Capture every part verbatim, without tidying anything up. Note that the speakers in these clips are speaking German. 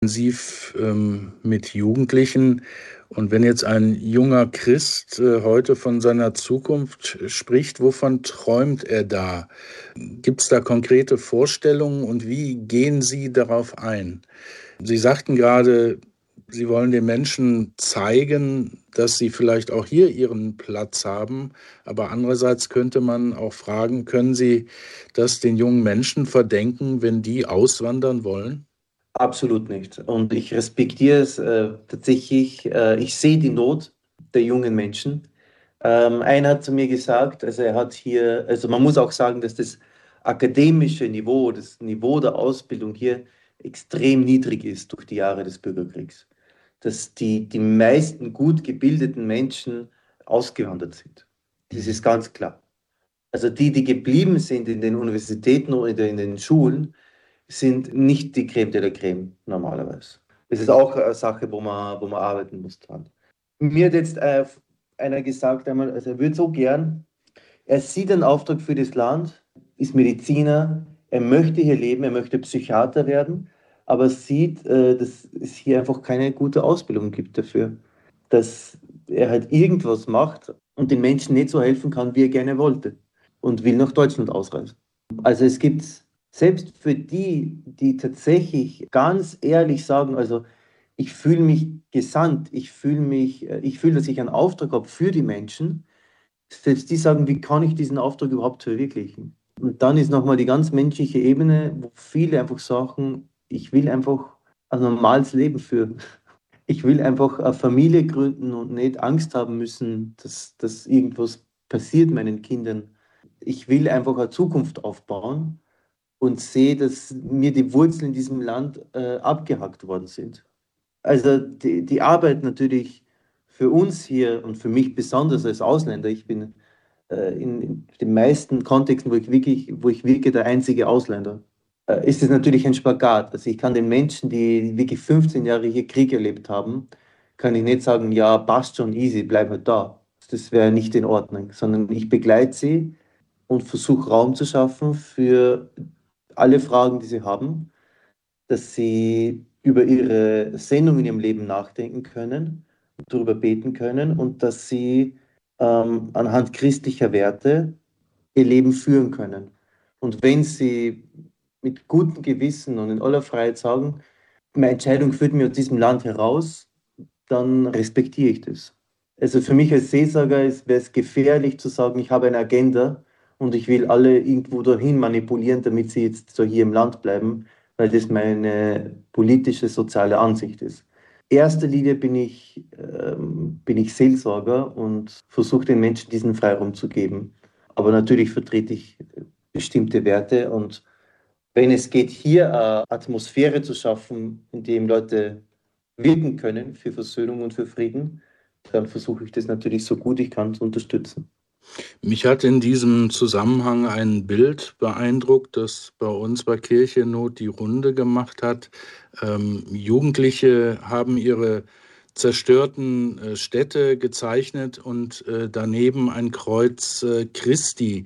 intensiv ähm, mit Jugendlichen. Und wenn jetzt ein junger Christ äh, heute von seiner Zukunft spricht, wovon träumt er da? Gibt es da konkrete Vorstellungen und wie gehen Sie darauf ein? Sie sagten gerade, Sie wollen den Menschen zeigen, dass sie vielleicht auch hier ihren Platz haben. Aber andererseits könnte man auch fragen, können Sie das den jungen Menschen verdenken, wenn die auswandern wollen? Absolut nicht. Und ich respektiere es äh, tatsächlich. Äh, ich sehe die Not der jungen Menschen. Ähm, einer hat zu mir gesagt, also er hat hier, also man muss auch sagen, dass das akademische Niveau, das Niveau der Ausbildung hier extrem niedrig ist durch die Jahre des Bürgerkriegs. Dass die, die meisten gut gebildeten Menschen ausgewandert sind. Das ist ganz klar. Also die, die geblieben sind in den Universitäten oder in den Schulen, sind nicht die Creme de la Creme normalerweise. Das ist auch eine Sache, wo man, wo man arbeiten muss dran. Mir hat jetzt äh, einer gesagt einmal, also er würde so gern, er sieht einen Auftrag für das Land, ist Mediziner, er möchte hier leben, er möchte Psychiater werden, aber sieht, äh, dass es hier einfach keine gute Ausbildung gibt dafür. Dass er halt irgendwas macht und den Menschen nicht so helfen kann, wie er gerne wollte und will nach Deutschland ausreisen. Also es gibt selbst für die, die tatsächlich ganz ehrlich sagen, also ich fühle mich gesandt, ich fühle mich, äh, ich fühle, dass ich einen Auftrag habe für die Menschen, selbst die sagen, wie kann ich diesen Auftrag überhaupt verwirklichen? Und dann ist nochmal die ganz menschliche Ebene, wo viele einfach sagen, ich will einfach ein normales Leben führen. Ich will einfach eine Familie gründen und nicht Angst haben müssen, dass, dass irgendwas passiert meinen Kindern. Ich will einfach eine Zukunft aufbauen und sehe, dass mir die Wurzeln in diesem Land äh, abgehackt worden sind. Also die, die Arbeit natürlich für uns hier und für mich besonders als Ausländer, ich bin äh, in, in den meisten Kontexten, wo ich wirklich, wo ich wirke, der einzige Ausländer, äh, ist es natürlich ein Spagat. Also ich kann den Menschen, die wirklich fünfzehn Jahre hier Krieg erlebt haben, kann ich nicht sagen, ja, passt schon, easy, bleib halt da. Das wäre nicht in Ordnung, sondern ich begleite sie und versuche Raum zu schaffen für alle Fragen, die sie haben, dass sie über ihre Sendung in ihrem Leben nachdenken können, darüber beten können und dass sie ähm, anhand christlicher Werte ihr Leben führen können. Und wenn sie mit gutem Gewissen und in aller Freiheit sagen, meine Entscheidung führt mich aus diesem Land heraus, dann respektiere ich das. Also für mich als Seelsorger wäre es gefährlich zu sagen, ich habe eine Agenda und ich will alle irgendwo dahin manipulieren, damit sie jetzt so hier im Land bleiben, weil das meine politische, soziale Ansicht ist. In erster Linie bin ich, ähm, bin ich Seelsorger und versuche den Menschen diesen Freiraum zu geben. Aber natürlich vertrete ich bestimmte Werte und wenn es geht, hier eine Atmosphäre zu schaffen, in dem Leute wirken können für Versöhnung und für Frieden, dann versuche ich das natürlich so gut ich kann zu unterstützen. Mich hat in diesem Zusammenhang ein Bild beeindruckt, das bei uns bei Kirchennot die Runde gemacht hat. Ähm, Jugendliche haben ihre zerstörten äh, Städte gezeichnet und äh, daneben ein Kreuz äh, Christi.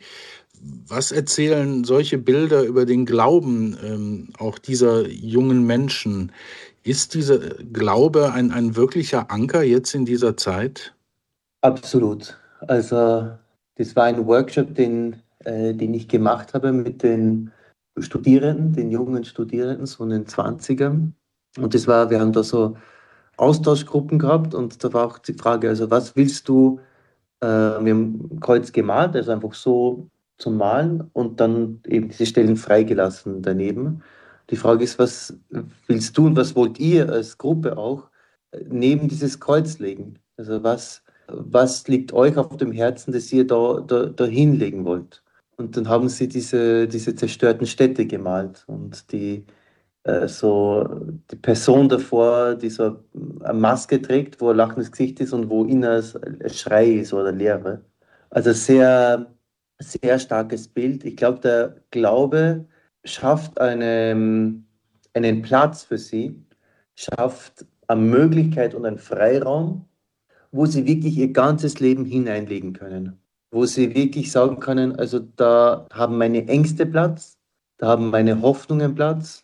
Was erzählen solche Bilder über den Glauben ähm, auch dieser jungen Menschen? Ist dieser Glaube ein, ein wirklicher Anker jetzt in dieser Zeit? Absolut. Also das war ein Workshop, den, äh, den ich gemacht habe mit den Studierenden, den jungen Studierenden, so in den Zwanzigern. Und das war, wir haben da so Austauschgruppen gehabt und da war auch die Frage, also was willst du, äh, wir haben ein Kreuz gemalt, also einfach so zum Malen und dann eben diese Stellen freigelassen daneben. Die Frage ist, was willst du und was wollt ihr als Gruppe auch äh, neben dieses Kreuz legen? Also was, was liegt euch auf dem Herzen, das ihr da, da, da hinlegen wollt? Und dann haben sie diese, diese zerstörten Städte gemalt und die äh, so die Person davor, die so eine Maske trägt, wo ein lachendes Gesicht ist und wo innen ein Schrei ist oder Leere. Also sehr, sehr starkes Bild. Ich glaube, der Glaube schafft eine, einen Platz für sie, schafft eine Möglichkeit und einen Freiraum, wo sie wirklich ihr ganzes Leben hineinlegen können. Wo sie wirklich sagen können, also da haben meine Ängste Platz, da haben meine Hoffnungen Platz,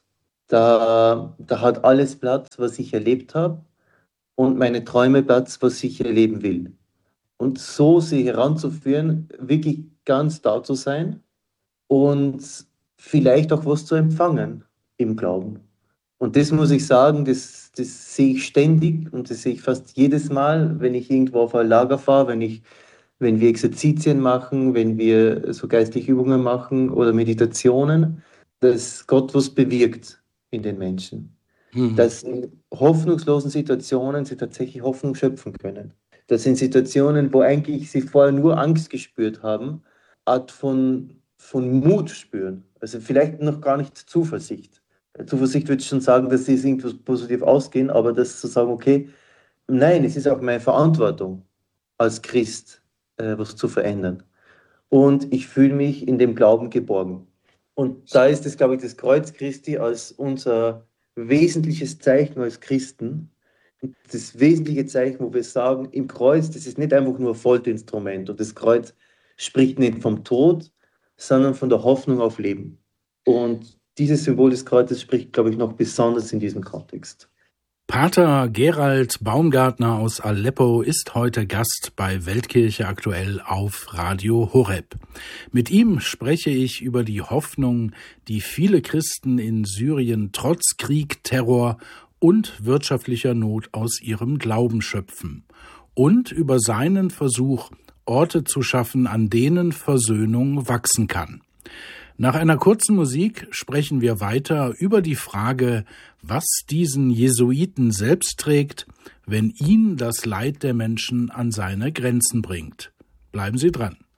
Da, da hat alles Platz, was ich erlebt habe, und meine Träume Platz, was ich erleben will. Und so sie heranzuführen, wirklich ganz da zu sein und vielleicht auch was zu empfangen im Glauben. Und das muss ich sagen, das, das sehe ich ständig und das sehe ich fast jedes Mal, wenn ich irgendwo auf ein Lager fahre, wenn ich, wenn wir Exerzitien machen, wenn wir so geistliche Übungen machen oder Meditationen, dass Gott was bewirkt in den Menschen. Mhm. Dass in hoffnungslosen Situationen sie tatsächlich Hoffnung schöpfen können. Das sind Situationen, wo eigentlich sie vorher nur Angst gespürt haben, Art von, von Mut spüren. Also vielleicht noch gar nicht Zuversicht. Zuversicht würde ich schon sagen, dass sie irgendwas positiv ausgehen, aber das zu sagen, okay, nein, es ist auch meine Verantwortung als Christ, äh, was zu verändern. Und ich fühle mich in dem Glauben geborgen. Und da ist es, glaube ich, das Kreuz Christi als unser wesentliches Zeichen als Christen. Das wesentliche Zeichen, wo wir sagen, im Kreuz, das ist nicht einfach nur ein Folterinstrument. Und das Kreuz spricht nicht vom Tod, sondern von der Hoffnung auf Leben. Und dieses Symbol des Kreuzes spricht, glaube ich, noch besonders in diesem Kontext. Pater Gerald Baumgartner aus Aleppo ist heute Gast bei Weltkirche aktuell auf Radio Horeb. Mit ihm spreche ich über die Hoffnung, die viele Christen in Syrien trotz Krieg, Terror und wirtschaftlicher Not aus ihrem Glauben schöpfen, und über seinen Versuch, Orte zu schaffen, an denen Versöhnung wachsen kann. Nach einer kurzen Musik sprechen wir weiter über die Frage, was diesen Jesuiten selbst trägt, wenn ihn das Leid der Menschen an seine Grenzen bringt. Bleiben Sie dran.